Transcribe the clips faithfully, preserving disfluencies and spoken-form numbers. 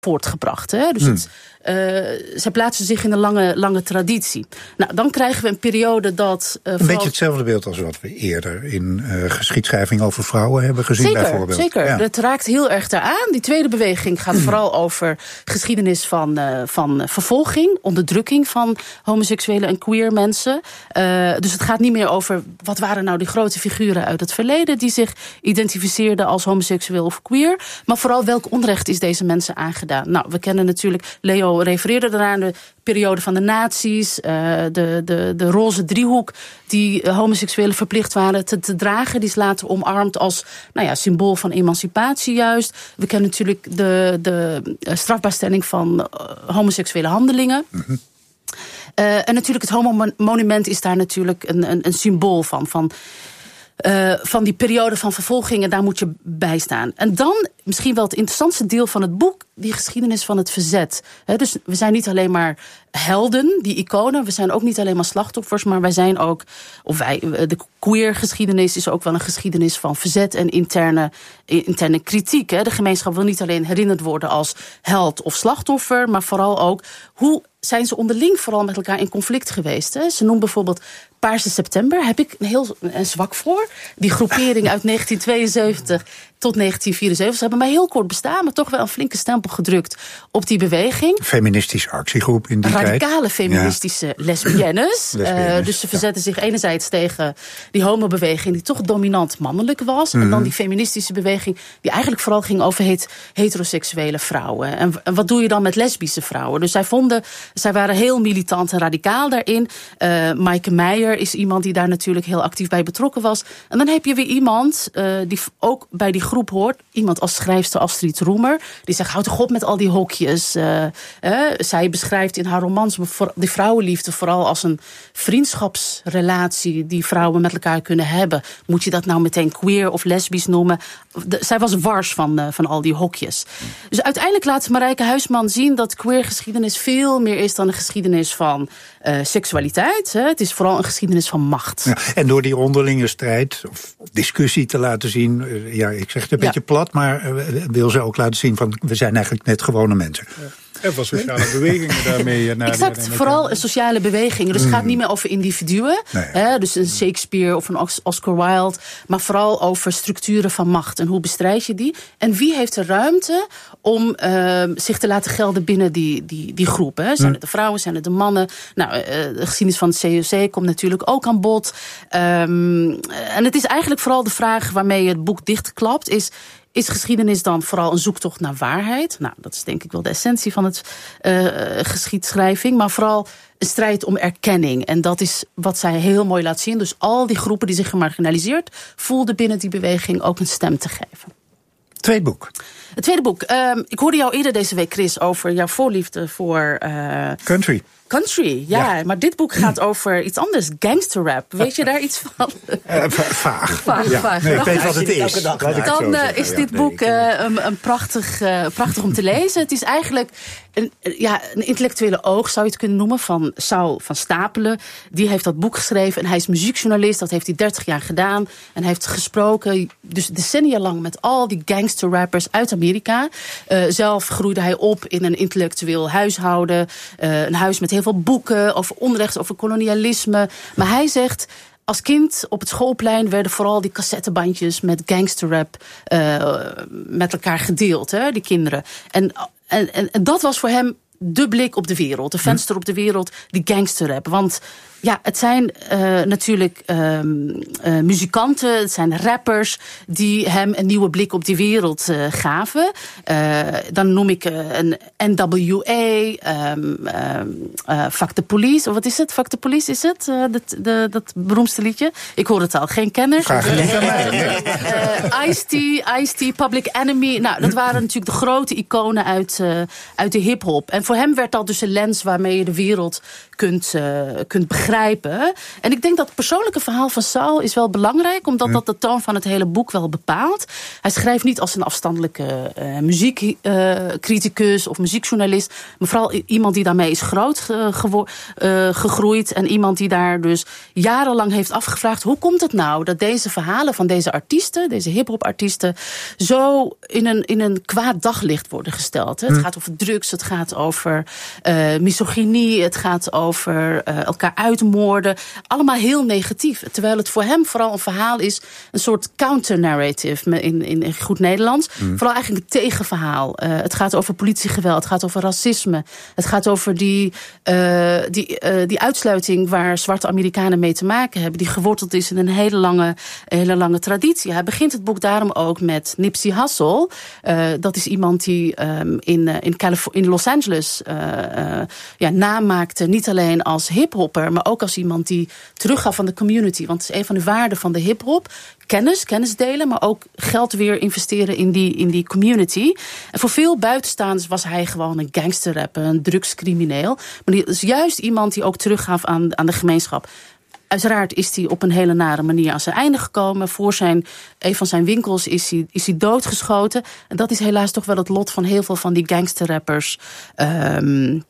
voortgebracht. Hè? Dus hmm. het, uh, zij plaatsen zich in een lange, lange traditie. Nou, dan krijgen we een periode dat... Uh, een vooral... beetje hetzelfde beeld als wat we eerder in uh, geschiedschrijving over vrouwen hebben gezien, zeker, bijvoorbeeld. Zeker, ja. Het raakt heel erg daaraan. Die tweede beweging gaat vooral over geschiedenis van, uh, van vervolging, onderdrukking van homoseksuele en queer mensen. Uh, dus het gaat niet meer over wat waren nou die grote figuren uit het verleden die zich identificeerden als homoseksueel of queer, maar vooral welk onrecht is deze mensen aangedaan. Nou, we kennen natuurlijk, Leo refereerde eraan, de periode van de nazi's, uh, de, de, de roze driehoek die uh, homoseksuelen verplicht waren te, te dragen. Die is later omarmd als nou ja, symbool van emancipatie juist. We kennen natuurlijk de, de strafbaarstelling van uh, homoseksuele handelingen. Mm-hmm. Uh, en natuurlijk het homo-monument is daar natuurlijk een, een, een symbool van. van Uh, van die periode van vervolgingen, daar moet je bij staan. En dan, misschien wel het interessantste deel van het boek, die geschiedenis van het verzet. He, dus we zijn niet alleen maar helden, die iconen, we zijn ook niet alleen maar slachtoffers, maar wij zijn ook, of wij, de queer geschiedenis is ook wel een geschiedenis van verzet en interne, interne kritiek. He. De gemeenschap wil niet alleen herinnerd worden als held of slachtoffer, maar vooral ook, hoe zijn ze onderling vooral met elkaar in conflict geweest. Hè? Ze noemen bijvoorbeeld Paarse September, heb ik een heel een zwak voor. Die groepering uit negentien tweeënzeventig tot negentien vierenzeventig. Ze hebben maar heel kort bestaan, maar toch wel een flinke stempel gedrukt op die beweging. Feministische actiegroep in die Radicale tijd. Radicale feministische ja. lesbiennes. lesbiennes. Uh, dus ze verzetten ja. zich enerzijds tegen die homobeweging die toch dominant mannelijk was. Mm-hmm. En dan die feministische beweging die eigenlijk vooral ging over het, heteroseksuele vrouwen. En, en wat doe je dan met lesbische vrouwen? Dus zij vonden, zij waren heel militant en radicaal daarin. Uh, Maaike Meijer is iemand die daar natuurlijk heel actief bij betrokken was. En dan heb je weer iemand uh, die ook bij die groep hoort. Iemand als schrijfster Astrid Roemer. Die zegt, houd toch op met al die hokjes. Uh, uh, zij beschrijft in haar romans die vrouwenliefde vooral als een vriendschapsrelatie die vrouwen met elkaar kunnen hebben. Moet je dat nou meteen queer of lesbisch noemen? De, zij was wars van, uh, van al die hokjes. Dus uiteindelijk laat Marijke Huisman zien dat queer geschiedenis veel meer is dan een geschiedenis van uh, seksualiteit. Hè. Het is vooral een geschiedenis van macht. Ja, en door die onderlinge strijd of discussie te laten zien, uh, ja, ik zeg het een ja. beetje plat, maar uh, wil ze ook laten zien van we zijn eigenlijk net gewone mensen. Ja. En van sociale bewegingen daarmee. Naar exact, de, vooral sociale bewegingen. Dus het mm. gaat niet meer over individuen. Nee. Hè, dus een Shakespeare of een Oscar Wilde. Maar vooral over structuren van macht. En hoe bestrijd je die? En wie heeft de ruimte om uh, zich te laten gelden binnen die, die, die groep? Hè? Zijn mm. het de vrouwen, zijn het de mannen? Nou, uh, de geschiedenis van het C O C komt natuurlijk ook aan bod. Um, en het is eigenlijk vooral de vraag waarmee het boek dichtklapt. Is... Is geschiedenis dan vooral een zoektocht naar waarheid? Nou, dat is denk ik wel de essentie van het uh, geschiedschrijving. Maar vooral een strijd om erkenning. En dat is wat zij heel mooi laat zien. Dus al die groepen die zich gemarginaliseerd voelden binnen die beweging ook een stem te geven. Tweede boek. Het tweede boek. Uh, ik hoorde jou eerder deze week, Chris, over jouw voorliefde voor... Uh, Country. Country, ja, ja. Maar dit boek gaat over iets anders. Gangsterrap. Weet je daar iets van? Uh, vaag. Vaag, ja. vaag. Nee, ik weet wat het is. Dan uh, is dit boek uh, een, een prachtig, uh, prachtig om te lezen. Het is eigenlijk een, ja, een intellectuele oog, zou je het kunnen noemen, van Saul van Stapelen. Die heeft dat boek geschreven en hij is muziekjournalist. Dat heeft hij dertig jaar gedaan. En hij heeft gesproken, dus decennia lang, met al die gangsterrappers uit Amerika. Uh, zelf groeide hij op in een intellectueel huishouden. Uh, een huis met heel veel boeken over onrecht, over kolonialisme. Maar hij zegt, als kind op het schoolplein werden vooral die cassettebandjes met gangsterrap uh, met elkaar gedeeld, hè, die kinderen. En, en, en, en dat was voor hem de blik op de wereld, de venster op de wereld, die gangsterrap. Want ja, het zijn uh, natuurlijk uh, uh, muzikanten, het zijn rappers die hem een nieuwe blik op die wereld uh, gaven. Uh, dan noem ik uh, een N W A, um, uh, uh, Fuck the Police, of wat is het? Fuck the Police is het? Uh, dat, de, dat beroemdste liedje. Ik hoor het al, geen kenner. Vraag het niet aan mij. uh, Ice-T, Ice-T, Public Enemy. Nou, dat waren natuurlijk de grote iconen uit, uh, uit de hip-hop. En voor hem werd dat dus een lens waarmee je de wereld kunt, uh, kunt begrijpen. begrijpen. En ik denk dat het persoonlijke verhaal van Saul is wel belangrijk, omdat mm. dat de toon van het hele boek wel bepaalt. Hij schrijft niet als een afstandelijke uh, muziekcriticus uh, of muziekjournalist, maar vooral iemand die daarmee is groot uh, gewo- uh, gegroeid en iemand die daar dus jarenlang heeft afgevraagd, hoe komt het nou dat deze verhalen van deze artiesten, deze hip-hop artiesten, zo in een, in een kwaad daglicht worden gesteld. Hè? Mm. Het gaat over drugs, het gaat over uh, misogynie, het gaat over uh, elkaar uitmoorden. Allemaal heel negatief. Terwijl het voor hem vooral een verhaal is, een soort counter-narrative in, in, in goed Nederlands. Mm. Vooral eigenlijk een tegenverhaal. Uh, het gaat over politiegeweld, het gaat over racisme. Het gaat over die, uh, die, uh, die uitsluiting waar zwarte Amerikanen mee te maken hebben, die geworteld is in een hele lange, hele lange traditie. Hij begint het boek daarom ook met Nipsey Hussle. Uh, dat is iemand die um, in, uh, in, Calif- in Los Angeles uh, uh, ja, naam maakte, niet alleen als hiphopper, maar ook als iemand die teruggaf van de community. Want het is een van de waarden van de hiphop. Kennis, kennis delen, maar ook geld weer investeren in die, in die community. En voor veel buitenstaanders was hij gewoon een gangsterrapper, een drugscrimineel. Maar die is juist iemand die ook teruggaf aan, aan de gemeenschap. Uiteraard is hij op een hele nare manier aan zijn einde gekomen. Voor zijn, een van zijn winkels is hij, is hij doodgeschoten. En dat is helaas toch wel het lot van heel veel van die gangsterrappers. Um,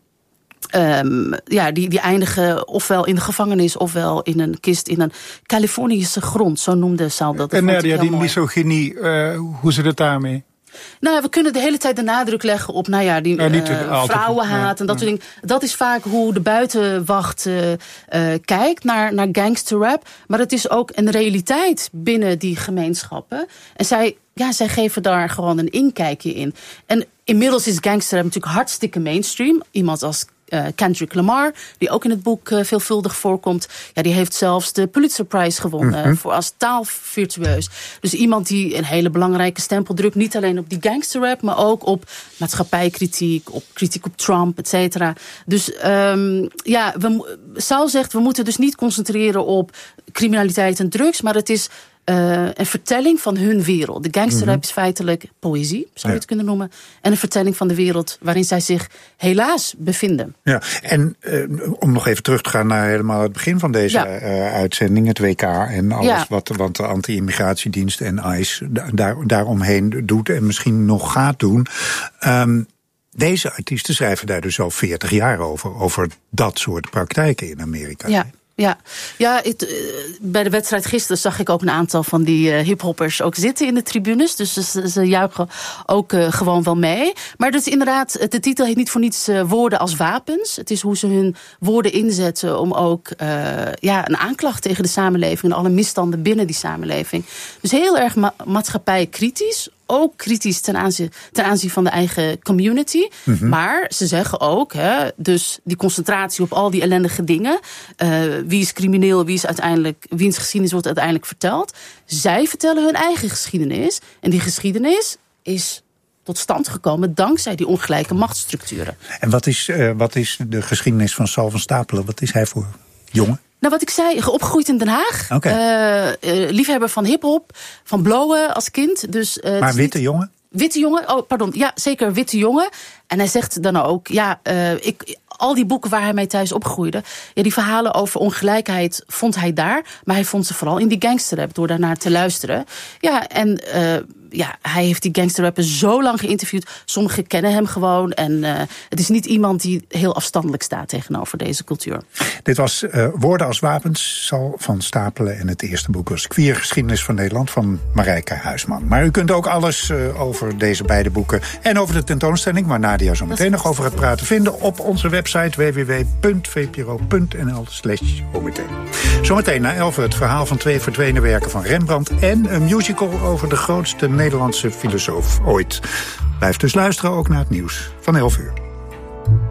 Um, ja, die, die eindigen ofwel in de gevangenis ofwel in een kist in een Californische grond. Zo noemde Saul dat. En ja, die misogynie, uh, hoe zit het daarmee? Nou ja, we kunnen de hele tijd de nadruk leggen op nou ja, die ja, niet uh, vrouwenhaat ja, en dat ja. soort dingen. Dat is vaak hoe de buitenwacht uh, uh, kijkt naar, naar gangsterrap. Maar het is ook een realiteit binnen die gemeenschappen. En zij, ja, zij geven daar gewoon een inkijkje in. En inmiddels is gangsterrap natuurlijk hartstikke mainstream. Iemand als Uh, Kendrick Lamar, die ook in het boek uh, veelvuldig voorkomt. Ja, die heeft zelfs de Pulitzer Prize gewonnen mm-hmm. voor als taalvirtueus. Dus iemand die een hele belangrijke stempel drukt, niet alleen op die gangsterrap, maar ook op maatschappijkritiek, op kritiek op Trump, et cetera. Dus um, ja, we, Saul zegt, we moeten dus niet concentreren op criminaliteit en drugs, maar het is Uh, een vertelling van hun wereld. De gangsterrap mm-hmm. is feitelijk poëzie, zou je ja. het kunnen noemen. En een vertelling van de wereld waarin zij zich helaas bevinden. Ja, en uh, om nog even terug te gaan naar helemaal het begin van deze ja. uh, uitzending, het W K en alles ja. wat, wat de anti-immigratiedienst en I C E daar, daaromheen doet en misschien nog gaat doen. Um, deze artiesten schrijven daar dus al veertig jaar over, over dat soort praktijken in Amerika. Ja. Ja, ja het, uh, bij de wedstrijd gisteren zag ik ook een aantal van die uh, hiphoppers ook zitten in de tribunes. Dus ze, ze juichen ook uh, gewoon wel mee. Maar dus inderdaad, de titel heet niet voor niets uh, woorden als wapens. Het is hoe ze hun woorden inzetten om ook uh, ja, een aanklacht tegen de samenleving en alle misstanden binnen die samenleving. Dus heel erg ma- maatschappijkritisch. Ook kritisch ten aanzien, ten aanzien van de eigen community. Mm-hmm. Maar ze zeggen ook, hè, dus die concentratie op al die ellendige dingen. Uh, wie is crimineel, wie is uiteindelijk, wiens geschiedenis wordt uiteindelijk verteld. Zij vertellen hun eigen geschiedenis. En die geschiedenis is tot stand gekomen dankzij die ongelijke machtsstructuren. En wat is, uh, wat is de geschiedenis van Saul van Stapelen? Wat is hij voor jongen? Nou, wat ik zei, opgegroeid in Den Haag. Okay. Uh, uh, liefhebber van hiphop, van blowen als kind. Dus, uh, maar witte niet... jongen? Witte jongen, oh pardon, ja zeker witte jongen. En hij zegt dan ook, ja, uh, ik, al die boeken waar hij mee thuis opgroeide, ja, die verhalen over ongelijkheid vond hij daar. Maar hij vond ze vooral in die gangsterrap, door daarnaar te luisteren. Ja, en uh, ja, hij heeft die gangsterrappers zo lang geïnterviewd. Sommigen kennen hem gewoon. En uh, het is niet iemand die heel afstandelijk staat tegenover deze cultuur. Dit was uh, Woorden als wapens, Saul van Stapelen. En het eerste boek was Queer Geschiedenis van Nederland van Marijke Huisman. Maar u kunt ook alles uh, over deze beide boeken en over de tentoonstelling, waar Nadia zo meteen nog over gaat praten, vinden op onze website w w w punt v p r o punt n l slash zometeen. Zometeen na elf het verhaal van twee verdwenen werken van Rembrandt en een musical over de grootste Nederlandse filosoof ooit. Blijf dus luisteren ook naar het nieuws van elf uur.